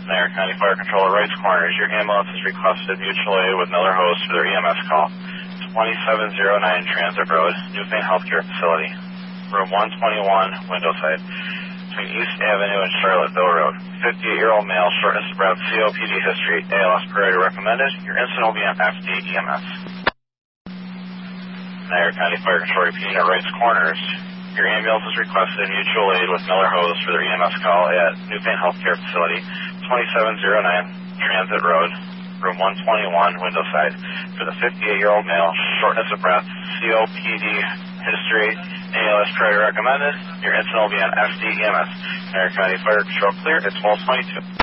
Nair County Fire Controller Wrights Corners, your ambulance has requested mutual aid with Miller Hose for their EMS call. 2709 Transit Road, Newfane Healthcare Facility, room 121, window side, between East Avenue and Charlottesville Road. 58-year-old male, shortness of breath, COPD history, ALS priority recommended. Your incident will be on FD EMS. Nair County Fire Controller repeating at Wrights Corners, your ambulance has requested mutual aid with Miller Hose for their EMS call at Newfane Healthcare Facility, 2709 Transit Road, room 121, window side, for the 58-year-old male, shortness of breath, COPD history, ALS priority recommended. Your incident will be on FD EMS. Nair County Fire Control clear. It's 1222.